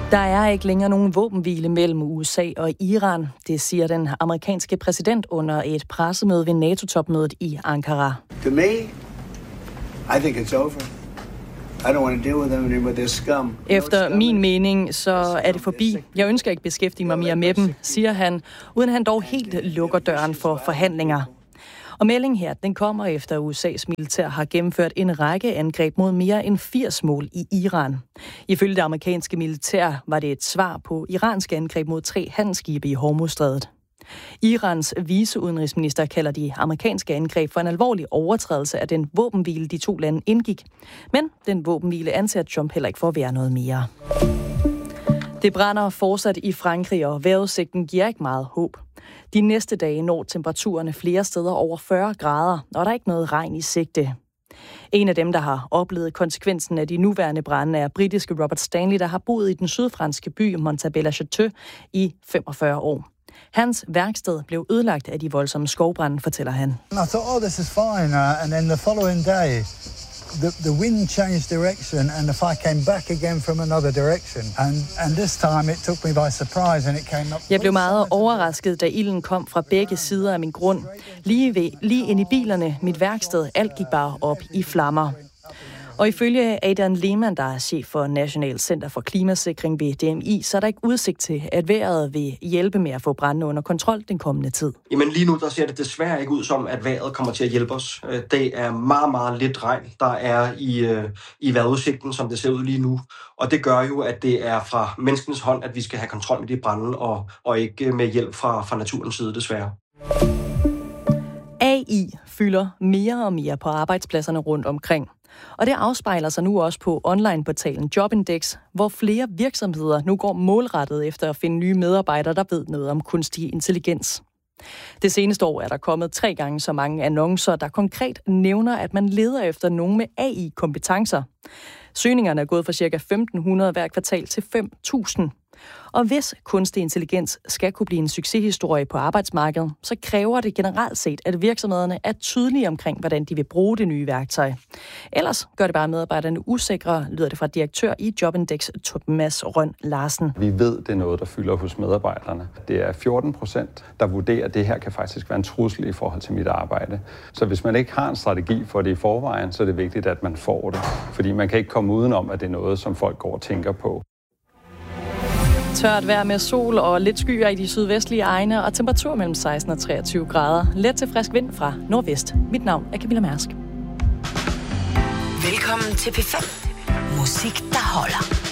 Der er ikke længere nogen våbenhvile mellem USA og Iran, det siger den amerikanske præsident under et pressemøde ved NATO-topmødet i Ankara. To me, I think it's over. I don't want to deal with them anymore. They're scum. Efter min mening, så er det forbi. Jeg ønsker ikke beskæftige mig mere med dem, siger han, uden han dog helt lukker døren for forhandlinger. Og meldingen her, den kommer efter USA's militær har gennemført en række angreb mod mere end 80 mål i Iran. Ifølge det amerikanske militær var det et svar på iranske angreb mod 3 handelsskibe i Hormuzstrædet. Irans viceudenrigsminister kalder de amerikanske angreb for en alvorlig overtrædelse af den våbenhvile, de 2 lande indgik. Men den våbenhvile anser Trump heller ikke for at være noget mere. Det brænder fortsat i Frankrig, og vejrudsigten giver ikke meget håb. De næste dage når temperaturerne flere steder over 40 grader, og der er ikke noget regn i sigte. En af dem, der har oplevet konsekvensen af de nuværende brande, er britiske Robert Stanley, der har boet i den sydfranske by Montbella-Chateau i 45 år. Hans værksted blev ødelagt af de voldsomme skovbrande, fortæller han. I thought, this is fine, and then the following day, the wind changed direction, and the fire came back again from another direction, and this time it took me by surprise, and it came up. Jeg blev meget overrasket, da ilden kom fra begge sider af min grund. Lige ind i bilerne, mit værksted, alt gik bare op i flammer. Og ifølge Adrian Lehmann, der er chef for National Center for Klimasikring ved DMI, så er der ikke udsigt til, at vejret vil hjælpe med at få brandene under kontrol den kommende tid. Jamen lige nu, der ser det desværre ikke ud som, at vejret kommer til at hjælpe os. Det er meget, meget lidt regn, der er i vejrudsigten, som det ser ud lige nu. Og det gør jo, at det er fra menneskens hånd, at vi skal have kontrol med de brande, og ikke med hjælp fra naturens side, desværre. AI fylder mere og mere på arbejdspladserne rundt omkring. Og det afspejler sig nu også på onlineportalen Jobindex, hvor flere virksomheder nu går målrettet efter at finde nye medarbejdere, der ved noget om kunstig intelligens. Det seneste år er der kommet 3 gange så mange annoncer, der konkret nævner, at man leder efter nogen med AI-kompetencer. Søgningerne er gået fra ca. 1.500 hver kvartal til 5.000. Og hvis kunstig intelligens skal kunne blive en succeshistorie på arbejdsmarkedet, så kræver det generelt set, at virksomhederne er tydelige omkring, hvordan de vil bruge det nye værktøj. Ellers gør det bare medarbejderne usikre, lyder det fra direktør i Jobindex, Thomas Røn Larsen. Vi ved, det er noget, der fylder hos medarbejderne. Det er 14%, der vurderer, at det her kan faktisk være en trussel i forhold til mit arbejde. Så hvis man ikke har en strategi for det i forvejen, så er det vigtigt, at man får det. Fordi man kan ikke komme udenom, at det er noget, som folk går og tænker på. Tørt vejr med sol og lidt skyer i de sydvestlige egne, og temperatur mellem 16 og 23 grader. Let til frisk vind fra nordvest. Mit navn er Camilla Mærsk. Velkommen til P5. Musik, der holder.